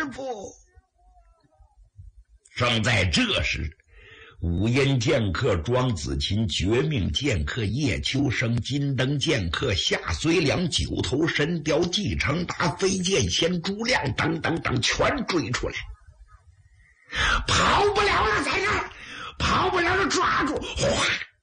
傅。正在这时，五阴剑客庄子琴、绝命剑客叶秋生、金灯剑客夏遂良、九头神雕纪承达、飞剑仙朱亮等等等全追出来。跑不了了，在这儿跑不了了，抓住！哗！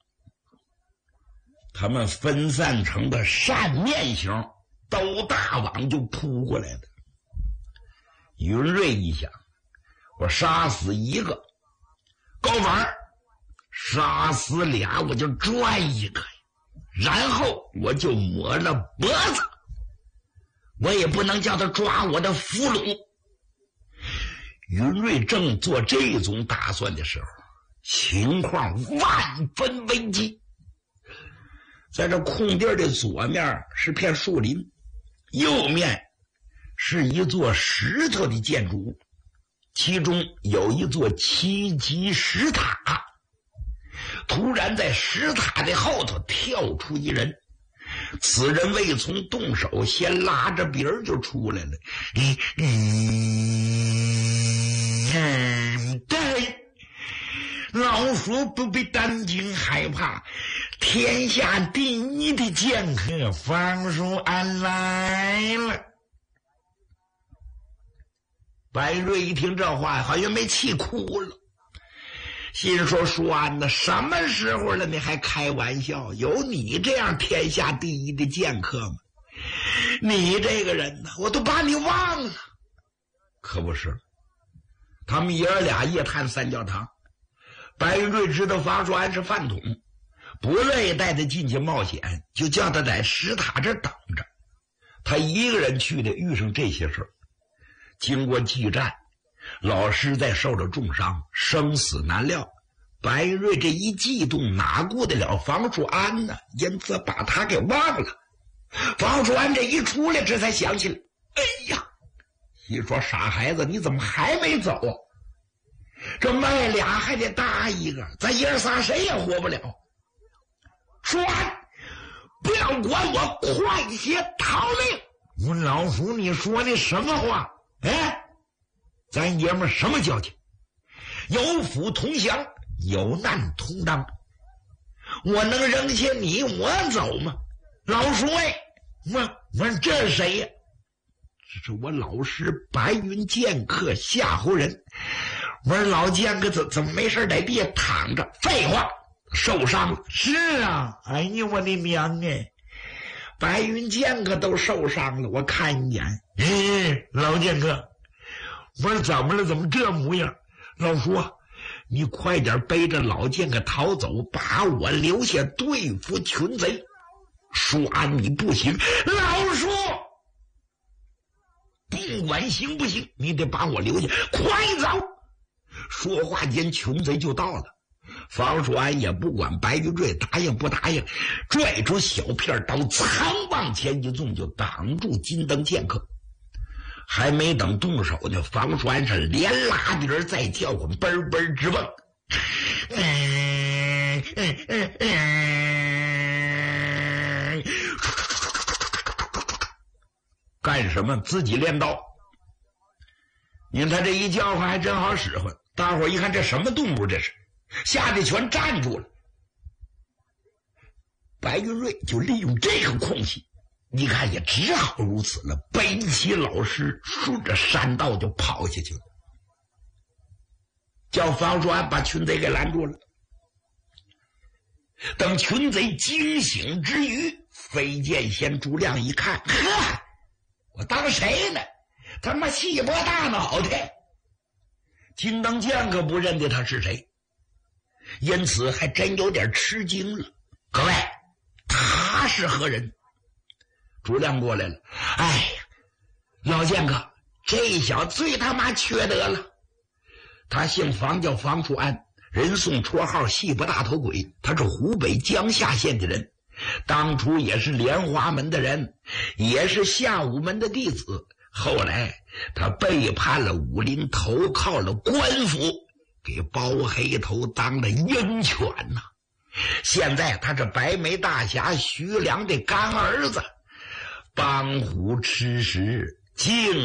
他们分散成的扇面形都大网就扑过来了。云瑞一想，我杀死一个够玩，杀死俩我就赚一个，然后我就抹了脖子，我也不能叫他抓我的俘虏。云瑞正做这种打算的时候，情况万分危机。在这空地的左面是片树林，右面是一座石头的建筑物，其中有一座7级石塔。突然在石塔的后头跳出一人，此人未从动手，先拉着鼻儿就出来了。对，老鼠不必担惊害怕，天下第一的剑客方叔安来了。白瑞一听这话，好像没气哭了，心说叔安呢，什么时候了你还开玩笑？有你这样天下第一的剑客吗？你这个人呢，我都把你忘了。可不是，他们爷儿俩夜探三教堂，白云瑞知道方叔安是饭桶，不乐意带他进去冒险，就叫他在石塔这等着。他一个人去的，遇上这些事儿。经过激战，老师在受着重伤，生死难料。白云瑞这一激动，哪顾得了方叔安呢？因此把他给忘了。方叔安这一出来，这才想起来，哎呀，一说傻孩子，你怎么还没走啊？这卖俩还得搭一个，咱爷儿仨谁也活不了。说完，不要管我，快些逃命！我老叔，你说的什么话？哎，咱爷们什么交情？有福同享，有难同当。我能扔下你我走吗？老叔哎，我这是谁呀？这是我老师白云剑客夏侯人。我说老剑客怎么没事在地下躺着？废话，受伤了。是啊，哎呀我的娘哎！白云剑客都受伤了，我看一眼。老剑客，我说怎么了？怎么这模样？老叔，你快点背着老剑客逃走，把我留下对付群贼。叔安你不行，老叔，不管行不行，你得把我留下，快走！说话间，群贼就到了。方叔安也不管白云瑞答应不答应，拽出小片刀，噌往前一纵，就挡住金灯剑客。还没等动手呢，方叔安是连拉鼻儿再叫唤，嘣嘣直蹦。干什么？自己练刀。你看他这一叫唤还真好使唤，大伙儿一看这什么动物，这是吓得全站住了。白云瑞就利用这个空隙，你看也只好如此了，背起老师顺着山道就跑下去了，叫方叔安把群贼给拦住了。等群贼惊醒之余，飞剑仙朱亮一看，呵，我当谁呢？他妈细波大脑袋！金灯剑可不认得他是谁，因此还真有点吃惊了。各位，他是何人？朱亮过来了。哎呀，老剑客，这小子最他妈缺德了。他姓房，叫房叔安，人送绰号细波大头鬼。他是湖北江夏县的人，当初也是莲花门的人，也是夏武门的弟子。后来他背叛了武林，投靠了官府，给包黑头当了鹰犬呐。现在他是白眉大侠徐良的干儿子，帮虎吃食，竟